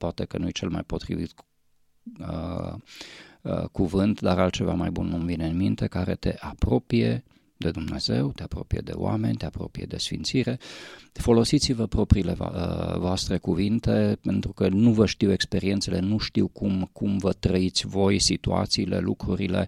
poate că nu e cel mai potrivit cuvânt, dar altceva mai bun nu-mi vine în minte, care te apropie de Dumnezeu, te apropie de oameni, te apropie de sfințire. Folosiți-vă propriile voastre cuvinte, pentru că nu vă știu experiențele, nu știu cum vă trăiți voi situațiile, lucrurile.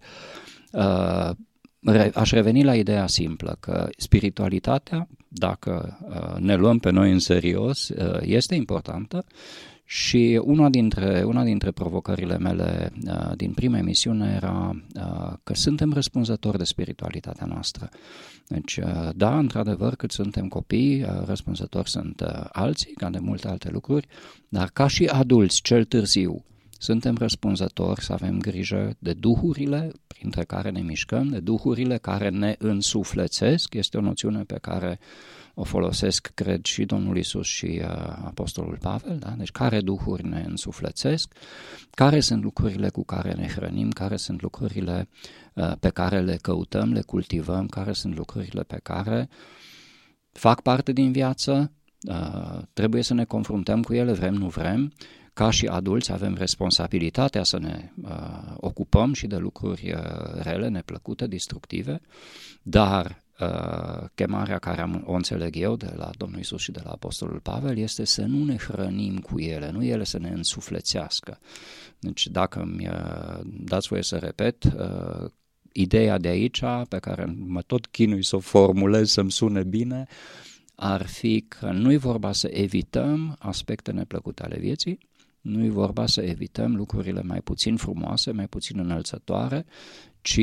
Aș reveni la ideea simplă, că spiritualitatea, dacă ne luăm pe noi în serios, este importantă. Și una dintre provocările mele din prima emisiune era că suntem răspunzători de spiritualitatea noastră. Deci, da, într-adevăr, cât suntem copii, răspunzători sunt alții, ca de multe alte lucruri, dar ca și adulți, cel târziu, suntem răspunzători să avem grijă de duhurile printre care ne mișcăm, de duhurile care ne însuflețesc. Este o noțiune pe care o folosesc, cred, și Domnul Iisus și Apostolul Pavel, da? Deci care duhuri ne însuflețesc, care sunt lucrurile cu care ne hrănim, care sunt lucrurile pe care le căutăm, le cultivăm, care sunt lucrurile pe care fac parte din viață, trebuie să ne confruntăm cu ele, vrem, nu vrem. Ca și adulți avem responsabilitatea să ne ocupăm și de lucruri rele, neplăcute, destructive, dar chemarea care o înțeleg eu de la Domnul Iisus și de la Apostolul Pavel este să nu ne hrănim cu ele, nu ele să ne însuflețească. Deci dacă îmi dați voie să repet, ideea de aici, pe care mă tot chinui să o formulez să-mi sune bine, ar fi că nu-i vorba să evităm aspecte neplăcute ale vieții, nu-i vorba să evităm lucrurile mai puțin frumoase, mai puțin înălțătoare, ci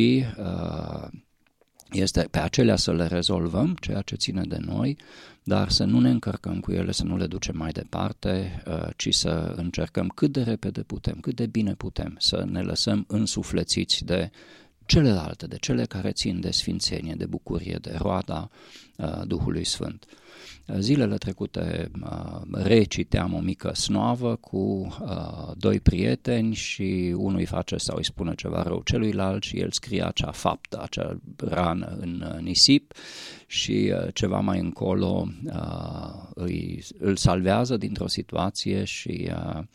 este pe acelea să le rezolvăm, ceea ce ține de noi, dar să nu ne încărcăm cu ele, să nu le ducem mai departe, ci să încercăm cât de repede putem, cât de bine putem, să ne lăsăm însuflețiți de celelalte, de cele care țin de sfințenie, de bucurie, de roada Duhului Sfânt. Zilele trecute reciteam o mică snoavă cu doi prieteni și unul îi face sau îi spune ceva rău celuilalt și el scrie acea faptă, acea rană în nisip și ceva mai încolo îl salvează dintr-o situație și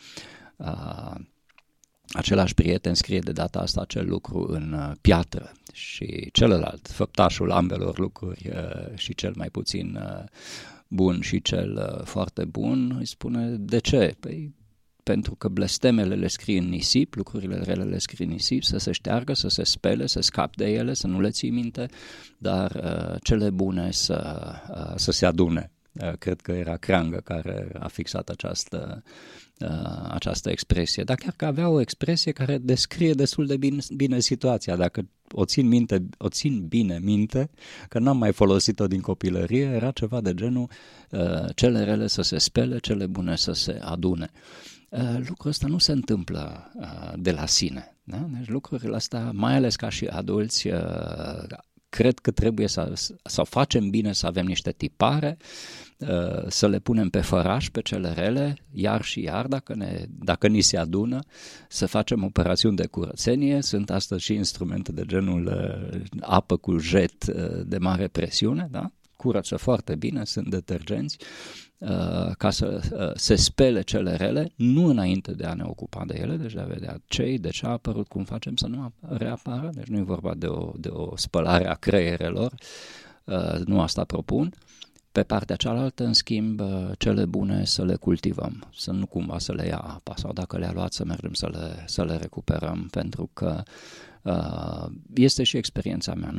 același prieten scrie de data asta acel lucru în piatră și celălalt, făptașul ambelor lucruri, și cel mai puțin bun și cel foarte bun, îi spune: de ce? Păi pentru că blestemele le scrii în nisip, lucrurile rele le scrii în nisip, să se șteargă, să se spele, să scapi de ele, să nu le ții minte, dar cele bune să se adune. Cred că era Creangă care a fixat această expresie, dar chiar că avea o expresie care descrie destul de bine situația. Dacă o țin bine minte, că n-am mai folosit-o din copilărie, era ceva de genul cele rele să se spele, cele bune să se adune. Lucrul ăsta nu se întâmplă de la sine. Da? Deci lucrurile astea, mai ales ca și adulți, cred că trebuie să facem bine să avem niște tipare, să le punem pe făraș pe cele rele, iar și iar, dacă ni se adună, să facem operațiuni de curățenie. Sunt astăzi și instrumente de genul apă cu jet de mare presiune, da? Curăță foarte bine, sunt detergenți, ca să se spele cele rele, nu înainte de a ne ocupa de ele, deci de a vedea de ce a apărut, cum facem să nu reapară, deci nu e vorba de o spălare a creierelor, nu asta propun. Pe partea cealaltă, în schimb, cele bune să le cultivăm, să nu cumva să le ia apa, sau dacă le-a luat să mergem să le recuperăm, pentru că este și experiența mea,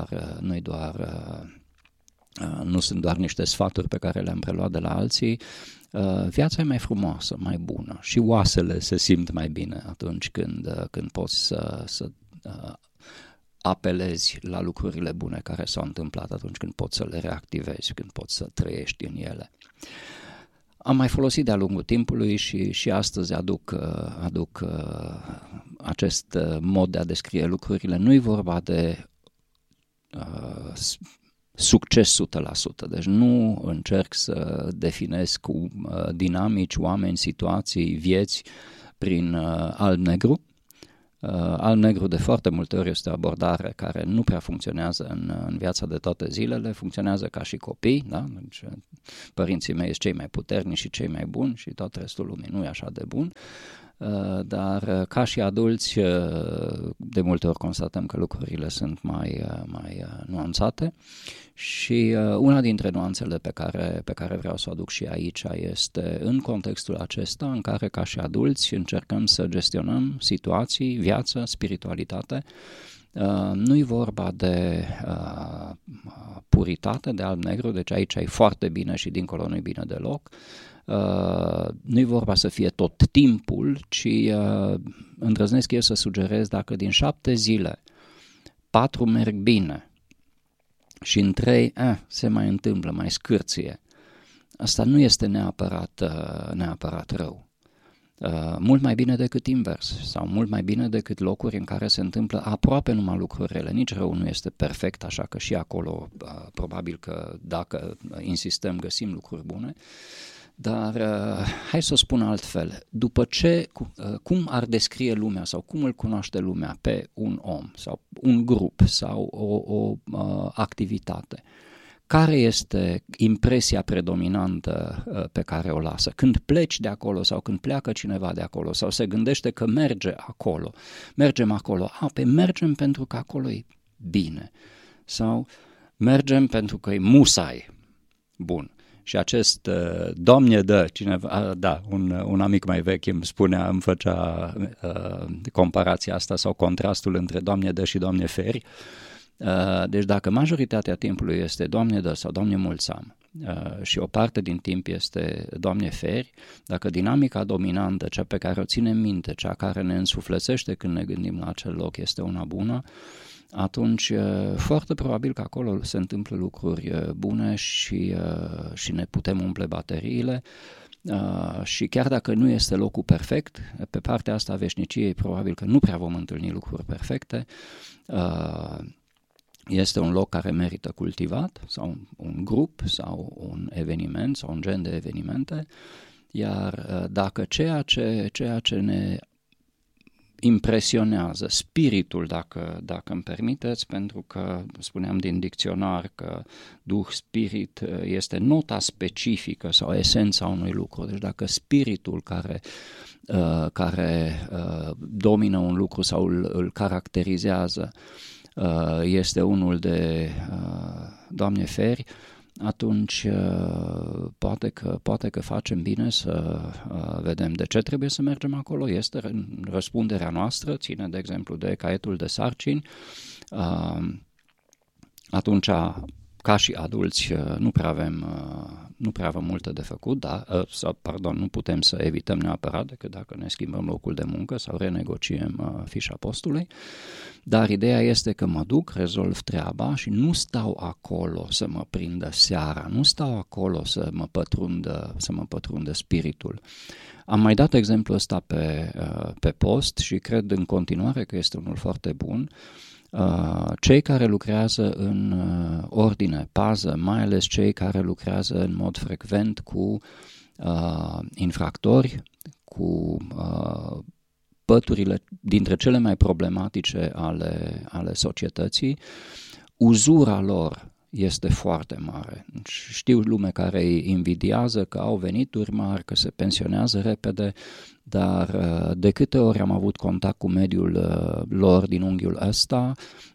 nu sunt doar niște sfaturi pe care le-am preluat de la alții. Viața e mai frumoasă, mai bună și oasele se simt mai bine atunci când poți să apelezi la lucrurile bune care s-au întâmplat, atunci când poți să le reactivezi, când poți să trăiești în ele. Am mai folosit de-a lungul timpului și astăzi aduc acest mod de a descrie lucrurile. Nu-i vorba de succes 100%, deci nu încerc să definesc cu dinamici, oameni, situații, vieți prin alb-negru. Alb-negru de foarte multe ori este o abordare care nu prea funcționează în viața de toate zilele, funcționează ca și copii, da? Deci, părinții mei sunt cei mai puternici și cei mai buni și tot restul lumii nu e așa de bun. Dar ca și adulți de multe ori constatăm că lucrurile sunt mai nuanțate și una dintre nuanțele pe care vreau să o aduc și aici este în contextul acesta în care ca și adulți încercăm să gestionăm situații, viață, spiritualitate. Nu-i vorba de puritate, de alb-negru, deci aici e foarte bine și dincolo nu-i bine deloc. Nu-i vorba să fie tot timpul, ci îndrăznesc eu să sugerez dacă din 7 zile 4 merg bine și în 3 se mai întâmplă, mai scârție, asta nu este neapărat rău. Mult mai bine decât invers sau mult mai bine decât locuri în care se întâmplă aproape numai lucruri rele. Nici rău nu este perfect, așa că și acolo probabil că dacă insistăm găsim lucruri bune. Dar hai să o spun altfel, cum ar descrie lumea sau cum îl cunoaște lumea pe un om sau un grup sau o activitate? Care este impresia predominantă pe care o lasă? Când pleci de acolo sau când pleacă cineva de acolo sau se gândește că mergem acolo, mergem pentru că acolo e bine sau mergem pentru că e musai bun. Și acest Doamne dă, cineva, un amic mai vechi îmi făcea comparația asta sau contrastul între Doamne dă și Doamne feri. Deci dacă majoritatea timpului este Doamne dă sau Doamne mulți am și o parte din timp este Doamne feri, dacă dinamica dominantă, cea pe care o ținem minte, cea care ne însuflețește când ne gândim la acel loc este una bună, atunci foarte probabil că acolo se întâmplă lucruri bune și ne putem umple bateriile și chiar dacă nu este locul perfect, pe partea asta a veșniciei probabil că nu prea vom întâlni lucruri perfecte, este un loc care merită cultivat sau un grup sau un eveniment sau un gen de evenimente, iar dacă ceea ce ne impresionează, spiritul, dacă îmi permiteți, pentru că spuneam din dicționar că Duh, spirit este nota specifică sau esența unui lucru. Deci dacă spiritul care domină un lucru sau îl caracterizează este unul de Doamne feri, atunci poate că facem bine să vedem de ce trebuie să mergem acolo. Este răspunderea noastră, ține de exemplu de caietul de sarcini. Atunci, ca și adulți, nu prea avem multe de făcut, nu putem să evităm neapărat decât dacă ne schimbăm locul de muncă sau renegociem fișa postului, dar ideea este că mă duc, rezolv treaba și nu stau acolo să mă prindă seara, nu stau acolo să mă pătrundă spiritul. Am mai dat exemplul ăsta pe post și cred în continuare că este unul foarte bun. Cei care lucrează în ordine, pază, mai ales cei care lucrează în mod frecvent cu infractori, cu păturile dintre cele mai problematice ale societății, uzura lor este foarte mare. Știu lume care îi invidiază că au venituri mari, că se pensionează repede, dar de câte ori am avut contact cu mediul lor din unghiul ăsta,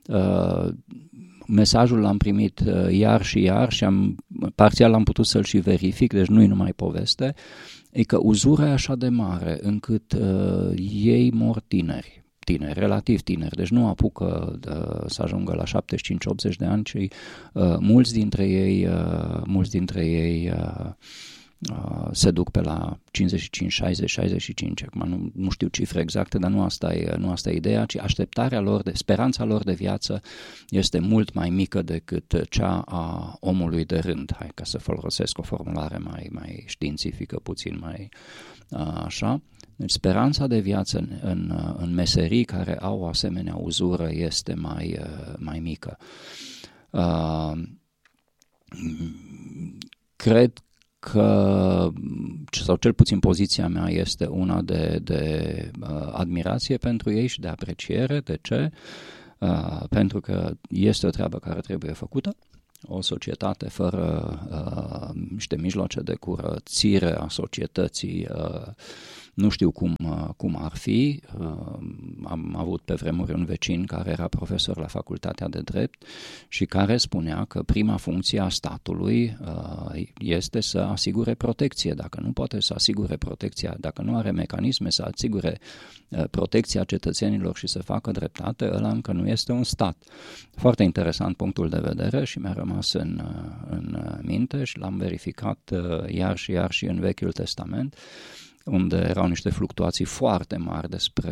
mesajul l-am primit iar și parțial am putut să-l și verific, deci nu-i numai poveste, e că uzura e așa de mare încât ei mor tineri, relativ tineri, deci nu apucă să ajungă la 75-80 de ani, ci mulți dintre ei se duc pe la 55, 60, 65, acum nu știu cifre exacte, dar nu asta e ideea, ci așteptarea lor, speranța lor de viață este mult mai mică decât cea a omului de rând, hai ca să folosesc o formulare mai științifică, puțin mai așa. Deci speranța de viață în meserii care au o asemenea uzură este mai mică. Cred că, sau cel puțin poziția mea este una de admirație pentru ei și de apreciere. De ce? Pentru că este o treabă care trebuie făcută. O societate fără niște mijloace de curățire a societății, nu știu cum ar fi. Am avut pe vremuri un vecin care era profesor la Facultatea de Drept și care spunea că prima funcție a statului este să asigure protecție. Dacă nu poate să asigure protecția, dacă nu are mecanisme să asigure protecția cetățenilor și să facă dreptate, ăla încă nu este un stat. Foarte interesant punctul de vedere și mi-a rămas în minte și l-am verificat iar și în Vechiul Testament, unde erau niște fluctuații foarte mari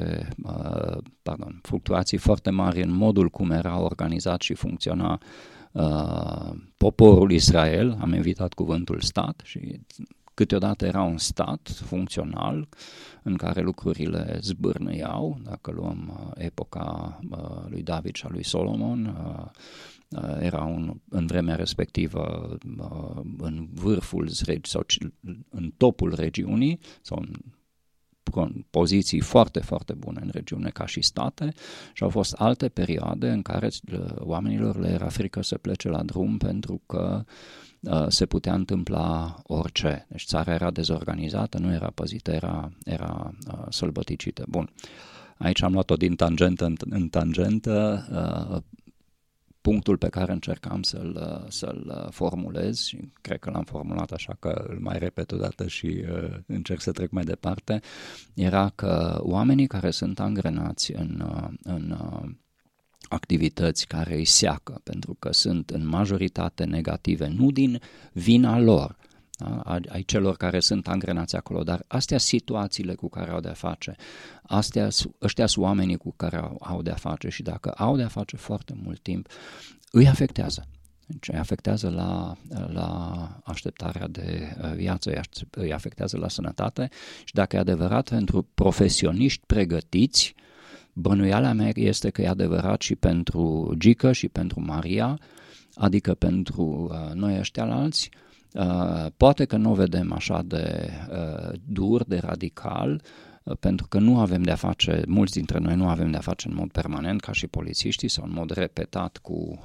fluctuații foarte mari în modul cum era organizat și funcționa poporul Israel. Am evitat cuvântul stat și câteodată era un stat funcțional în care lucrurile zbârnăiau. Dacă luăm epoca lui David și a lui Solomon, era în vremea respectivă în vârful sau în topul regiunii sau în poziții foarte, foarte bune în regiune ca și state, și au fost alte perioade în care oamenilor le era frică să plece la drum pentru că se putea întâmpla orice. Deci țara era dezorganizată, nu era păzită, era sălbăticită. Bun. Aici am luat-o din tangentă în tangentă. Punctul pe care încercam să-l formulez, și cred că l-am formulat așa că îl mai repet o dată și încerc să trec mai departe, era că oamenii care sunt angrenați în activități care îi seacă, pentru că sunt în majoritate negative, nu din vina lor, da? Ai celor care sunt angrenați acolo, dar astea situațiile cu care au de-a face, ăștia sunt oamenii cu care au de-a face și dacă au de-a face foarte mult timp, îi afectează. Deci îi afectează la așteptarea de viață, îi afectează la sănătate și dacă e adevărat pentru profesioniști pregătiți, bănuiala mea este că e adevărat și pentru Gică și pentru Maria, adică pentru noi ăștialalți. Poate că nu o vedem așa de dur, de radical, pentru că nu avem de-a face, mulți dintre noi nu avem de-a face în mod permanent ca și polițiștii sau în mod repetat cu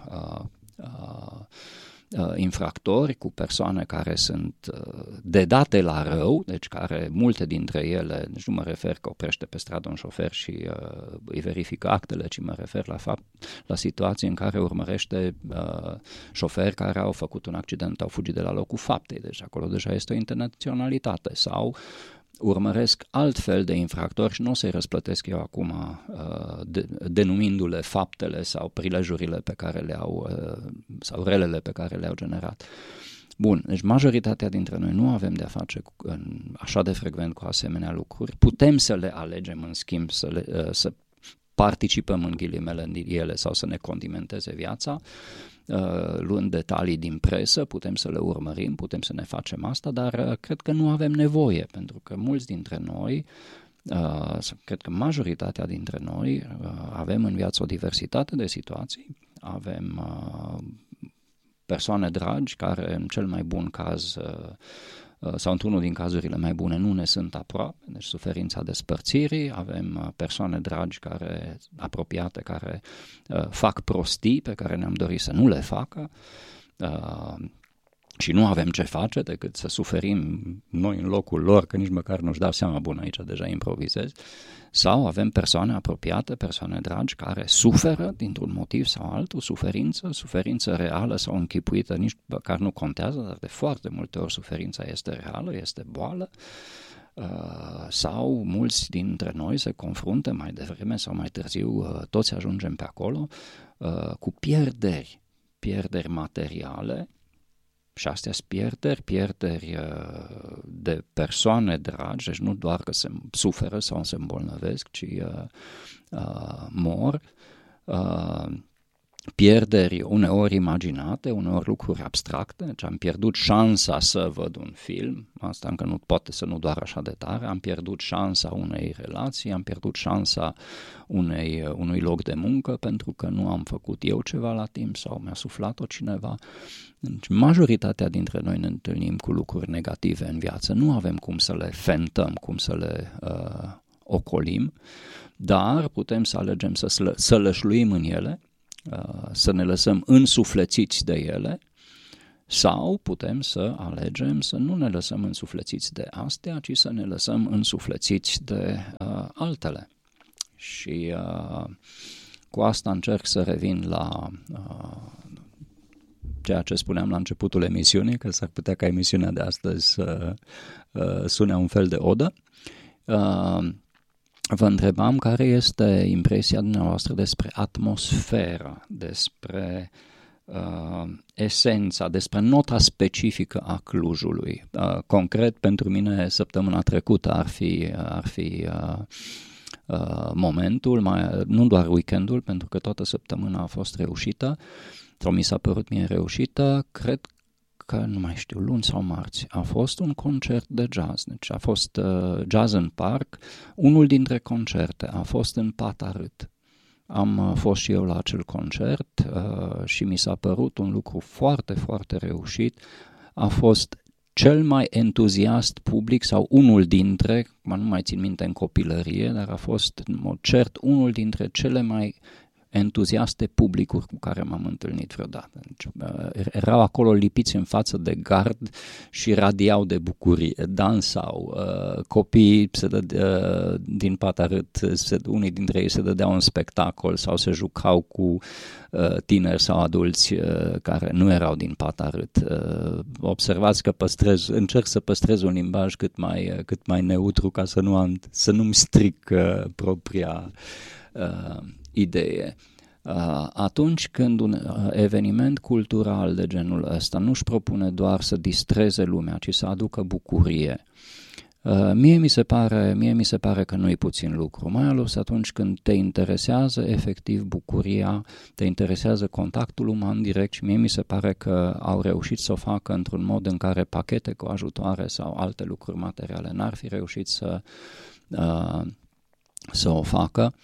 infractori, cu persoane care sunt dedate la rău, deci care multe dintre ele, deci nu mă refer că oprește pe stradă un șofer și îi verifică actele, ci mă refer la situații în care urmărește șoferi care au făcut un accident, au fugit de la locul faptei, deci acolo deja este o internaționalitate, sau urmăresc altfel de infractori și nu o să-i răsplătesc eu acum denumindu-le faptele sau prilejurile pe care le-au sau relele pe care le-au generat. Bun, deci majoritatea dintre noi nu avem de-a face așa de frecvent cu asemenea lucruri. Putem să le alegem, în schimb, să participăm în ghilimele în ele sau să ne condimenteze viața, luând detalii din presă, putem să le urmărim, putem să ne facem asta, dar cred că nu avem nevoie, pentru că mulți dintre noi, cred că majoritatea dintre noi avem în viață o diversitate de situații, avem persoane dragi care în cel mai bun caz sau într-unul din cazurile mai bune nu ne sunt aproape, deci suferința despărțirii, avem persoane dragi apropiate care fac prostii pe care ne-am dorit să nu le facă și nu avem ce face decât să suferim noi în locul lor, că nici măcar nu-și dau seama, bun, aici deja improvizez, sau avem persoane apropiate, persoane dragi care suferă dintr-un motiv sau altul, suferință reală sau închipuită, nici măcar nu contează, dar de foarte multe ori suferința este reală, este boală, sau mulți dintre noi se confruntă mai devreme sau mai târziu, toți ajungem pe acolo, cu pierderi materiale. Și astea sunt pierderi de persoane dragi, deci nu doar că se suferă sau se îmbolnăvesc, ci mor. pierderi uneori imaginate, uneori lucruri abstracte, deci am pierdut șansa să văd un film, asta încă nu poate să nu doară așa de tare, am pierdut șansa unei relații, am pierdut șansa unui loc de muncă pentru că nu am făcut eu ceva la timp sau mi-a suflat-o cineva. Deci majoritatea dintre noi ne întâlnim cu lucruri negative în viață, nu avem cum să le fentăm, cum să le ocolim, dar putem să alegem să lășluim în ele, să ne lăsăm însuflețiți de ele, sau putem să alegem să nu ne lăsăm însuflețiți de astea, ci să ne lăsăm însuflețiți de altele. Și cu asta încerc să revin la ceea ce spuneam la începutul emisiunii, că s-ar putea ca emisiunea de astăzi să sune un fel de odă. Vă întrebam care este impresia dumneavoastră despre atmosferă, despre esența, despre nota specifică a Clujului. Concret, pentru mine, săptămâna trecută ar fi momentul, nu doar weekendul, pentru că toată săptămâna a fost reușită, sau mi s-a părut mie reușită, cred că, nu mai știu, luni sau marți, a fost un concert de jazz, deci a fost Jazz în Parc, unul dintre concerte a fost în Patarât. Am fost și eu la acel concert și mi s-a părut un lucru foarte, foarte reușit. A fost cel mai entuziast public sau unul dintre, nu mai țin minte în copilărie, dar a fost în mod cert unul dintre cele mai entuziaste publicuri cu care m-am întâlnit vreodată. Deci, erau acolo lipiți în față de gard și radiau de bucurie, dansau, copiii din Patarât, unii dintre ei se dădeau un spectacol sau se jucau cu tineri sau adulți care nu erau din Patarât. Observați că încerc să păstrez un limbaj cât mai neutru ca să nu-mi stric propria idee. Atunci când un eveniment cultural de genul ăsta nu își propune doar să distreze lumea, ci să aducă bucurie, mie mi se pare că nu-i puțin lucru, mai ales atunci când te interesează efectiv bucuria, te interesează contactul uman direct și mie mi se pare că au reușit să o facă într-un mod în care pachete cu ajutoare sau alte lucruri materiale n-ar fi reușit să o facă.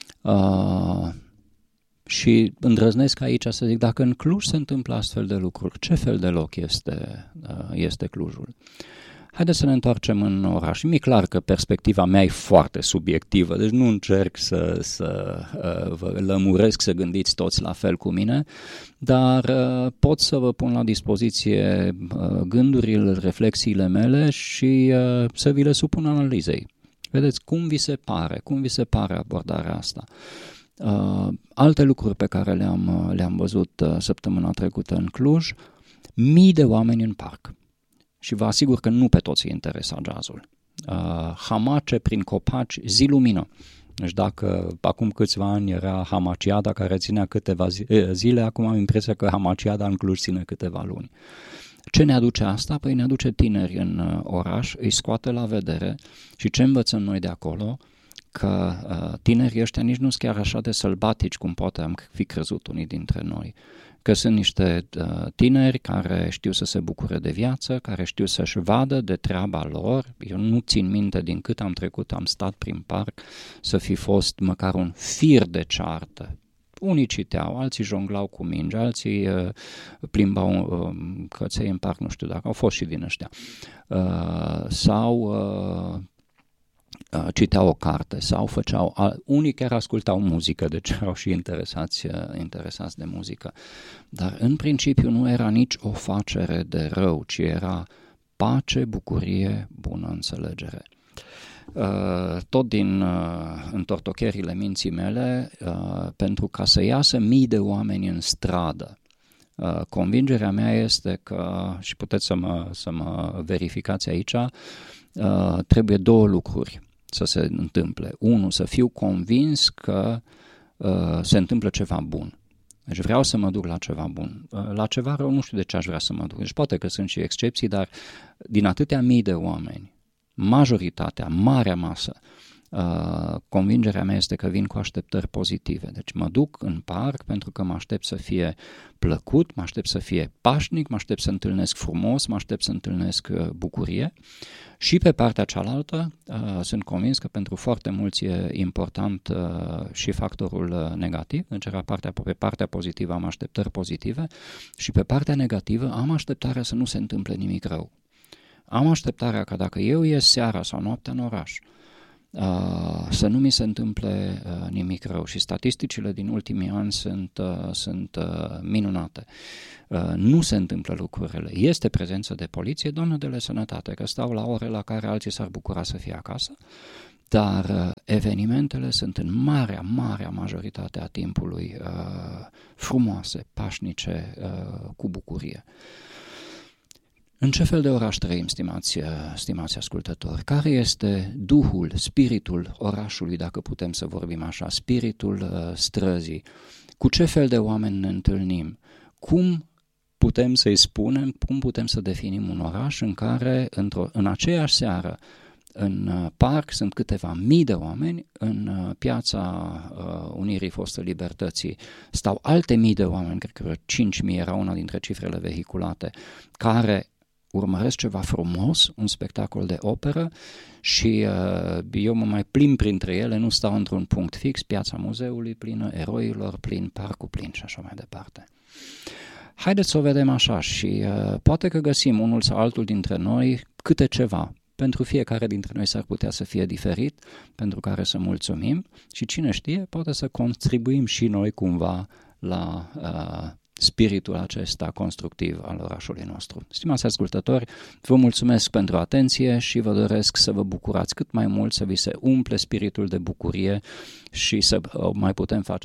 Și îndrăznesc aici să zic, dacă în Cluj se întâmplă astfel de lucruri, ce fel de loc este Clujul? Haideți să ne întoarcem în oraș. Mi-e clar că perspectiva mea e foarte subiectivă, deci nu încerc să vă lămuresc să gândiți toți la fel cu mine, dar pot să vă pun la dispoziție gândurile, reflexiile mele și să vi le supun analizei. Vedeți cum vi se pare abordarea asta. Alte lucruri pe care le-am văzut săptămâna trecută în Cluj, mii de oameni în parc. Și vă asigur că nu pe toți îi interesa jazzul. Hamace prin copaci, zi lumină. Deci dacă acum câțiva ani era Hamaciada care ținea câteva zile, acum am impresia că Hamaciada în Cluj ține câteva luni. Ce ne aduce asta? Păi ne aduce tineri în oraș, îi scoate la vedere și ce învățăm noi de acolo? Că tinerii ăștia nici nu sunt chiar așa de sălbatici cum poate am fi crezut unii dintre noi. Că sunt niște tineri care știu să se bucure de viață, care știu să-și vadă de treaba lor. Eu nu țin minte din cât am trecut, am stat prin parc, să fi fost măcar un fir de ceartă. Unii citeau, alții jonglau cu mingi, alții plimbau căței în parc, nu știu dacă au fost și din ăștia. Sau citeau o carte sau unii chiar ascultau muzică, deci erau și interesați de muzică. Dar în principiu nu era nici o facere de rău, ci era pace, bucurie, bună înțelegere. Tot din întortocherile minții mele, pentru ca să iasă mii de oameni în stradă, convingerea mea este că, și puteți să mă verificați aici, trebuie două lucruri să se întâmple. Unu, să fiu convins că se întâmplă ceva bun. Deci vreau să mă duc la ceva bun. La ceva rău nu știu de ce aș vrea să mă duc. Deci poate că sunt și excepții, dar din atâtea mii de oameni, majoritatea, marea masă, convingerea mea este că vin cu așteptări pozitive. Deci mă duc în parc pentru că mă aștept să fie plăcut, mă aștept să fie pașnic, mă aștept să întâlnesc frumos, mă aștept să întâlnesc bucurie. Și pe partea cealaltă sunt convins că pentru foarte mulți e important și factorul negativ, deci era pe partea pozitivă am așteptări pozitive și pe partea negativă am așteptarea să nu se întâmple nimic rău. Am așteptarea că dacă eu ies seara sau noaptea în oraș, să nu mi se întâmple nimic rău și statisticile din ultimii ani sunt minunate. Nu se întâmplă lucrurile. Este prezență de poliție, doamne sănătate, că stau la ore la care alții s-ar bucura să fie acasă, dar evenimentele sunt în marea majoritate a timpului frumoase, pașnice, cu bucurie. În ce fel de oraș trăim, stimați ascultători? Care este duhul, spiritul orașului, dacă putem să vorbim așa, spiritul străzii? Cu ce fel de oameni ne întâlnim? Cum putem să-i spunem, cum putem să definim un oraș în care în aceeași seară în parc sunt câteva mii de oameni, în piața Unirii Foste Libertății stau alte mii de oameni, cred că 5.000 era una dintre cifrele vehiculate, care urmăresc ceva frumos, un spectacol de operă și eu mă mai plimb printre ele, nu stau într-un punct fix, piața muzeului plină, eroilor plin, parcul plin și așa mai departe. Haideți să o vedem așa și poate că găsim unul sau altul dintre noi câte ceva. Pentru fiecare dintre noi s-ar putea să fie diferit, pentru care să mulțumim și cine știe, poate să contribuim și noi cumva la spiritul acesta constructiv al orașului nostru. Stimați ascultători, vă mulțumesc pentru atenție și vă doresc să vă bucurați cât mai mult, să vi se umple spiritul de bucurie și să mai putem face.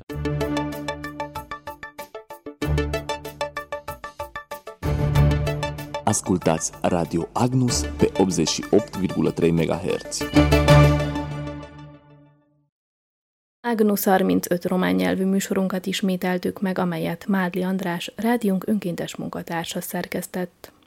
Ascultați Radio Agnus pe 88,3 MHz. Agnus 35 román nyelvű műsorunkat ismételtük meg, amelyet Mádli András, rádiónk önkéntes munkatársa szerkesztett.